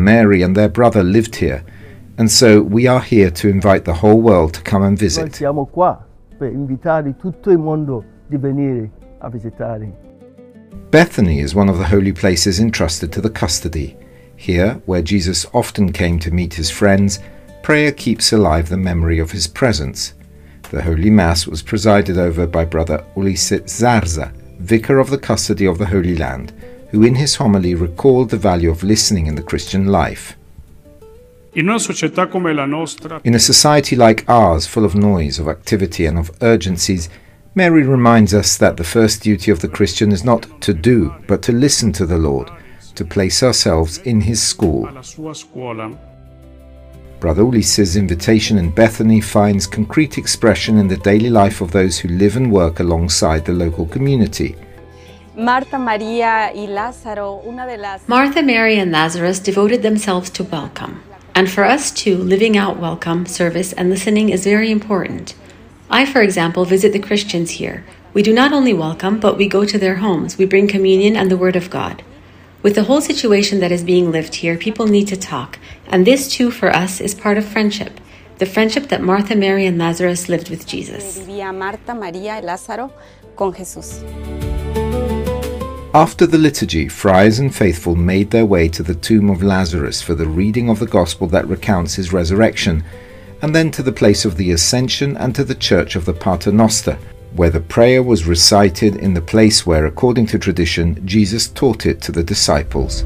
Mary and their brother lived here, and so we are here to invite the whole world to come and Noi visit. siamo qua per invitare tutto il mondo di venire a visitare. Bethany is one of the holy places entrusted to the custody. Here, where Jesus often came to meet his friends, prayer keeps alive the memory of his presence. The Holy Mass was presided over by Brother Ulises Zarza, vicar of the custody of the Holy Land, who in his homily recalled the value of listening in the Christian life. In a society like ours, full of noise, of activity and of urgencies, Mary reminds us that the first duty of the Christian is not to do, but to listen to the Lord, to place ourselves in his school. Brother Ulises' invitation in Bethany finds concrete expression in the daily life of those who live and work alongside the local community. Martha, Mary, and Lazarus devoted themselves to welcome. And for us too, living out welcome, service, and listening is very important. I, for example, visit the Christians here. We do not only welcome, but we go to their homes. We bring communion and the Word of God. With the whole situation that is being lived here, people need to talk. And this too, for us, is part of friendship. The friendship that Martha, Mary, and Lazarus lived with Jesus. After the liturgy, friars and faithful made their way to the tomb of Lazarus for the reading of the Gospel that recounts his resurrection, and then to the place of the Ascension and to the church of the Pater Noster, where the prayer was recited in the place where, according to tradition, Jesus taught it to the disciples.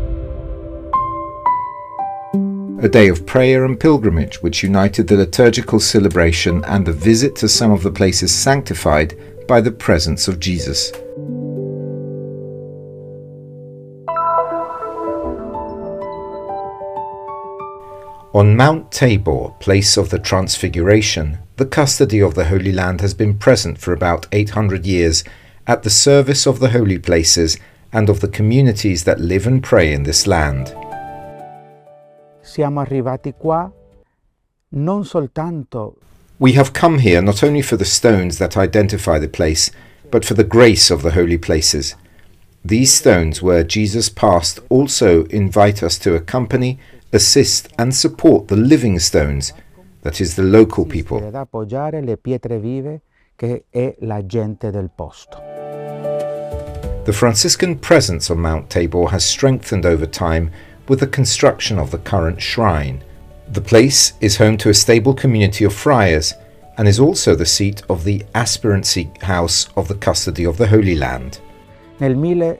A day of prayer and pilgrimage which united the liturgical celebration and the visit to some of the places sanctified by the presence of Jesus. On Mount Tabor, place of the Transfiguration, the custody of the Holy Land has been present for about 800 years at the service of the holy places and of the communities that live and pray in this land. Siamo arrivati qua non soltanto. We have come here not only for the stones that identify the place, but for the grace of the holy places. These stones where Jesus passed also invite us to accompany, assist and support the living stones, that is the local people. Ad appoggiare le pietre vive che è la gente del posto. The Franciscan presence on Mount Tabor has strengthened over time with the construction of the current shrine. The place is home to a stable community of friars and is also the seat of the aspirancy house of the custody of the Holy Land. Nel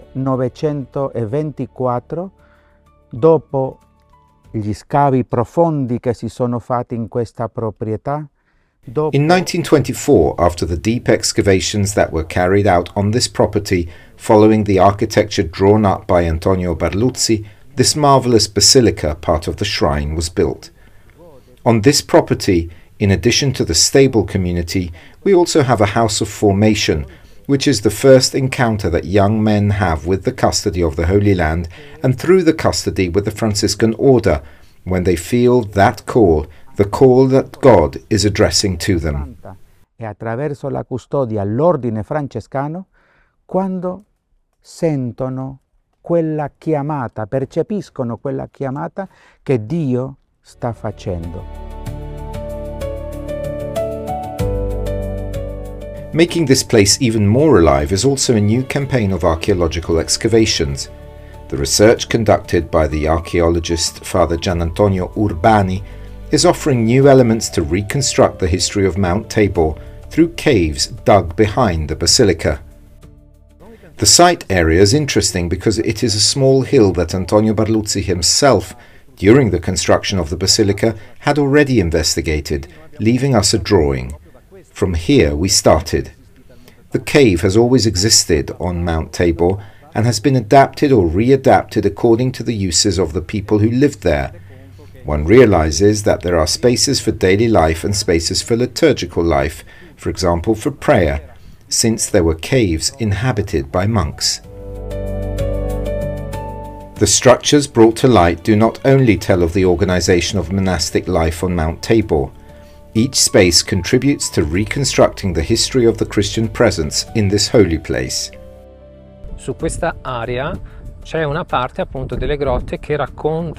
1924, dopo gli scavi profondi che si sono fatti in questa proprietà, in 1924, after the deep excavations that were carried out on this property following the architecture drawn up by Antonio Berluzzi, this marvelous basilica, part of the shrine, was built. On this property, in addition to the stable community, we also have a house of formation, which is the first encounter that young men have with the custody of the Holy Land and through the custody with the Franciscan order, when they feel that call, the call that God is addressing to them. E attraverso la custodia l'ordine francescano, quando sentono quella chiamata, percepiscono quella chiamata che Dio sta facendo. Making this place even more alive is also a new campaign of archaeological excavations. The research conducted by the archaeologist Father Gianantonio Urbani is offering new elements to reconstruct the history of Mount Tabor through caves dug behind the basilica. The site area is interesting because it is a small hill that Antonio Berluzzi himself, during the construction of the basilica, had already investigated, leaving us a drawing. From here we started. The cave has always existed on Mount Tabor and has been adapted or readapted according to the uses of the people who lived there. One realizes that there are spaces for daily life and spaces for liturgical life, for example for prayer, since there were caves inhabited by monks. The structures brought to light do not only tell of the organization of monastic life on Mount Tabor. Each space contributes to reconstructing the history of the Christian presence in this holy place. Su questa area c'è una parte appunto delle grotte che racconta